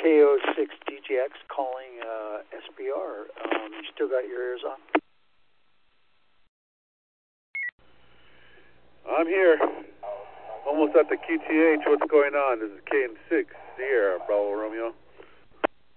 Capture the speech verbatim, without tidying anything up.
K O six D J X calling uh, S B R. Um, you still got your ears on? I'm here. Almost at the Q T H. What's going on? This is K N six Sierra, Bravo Romeo.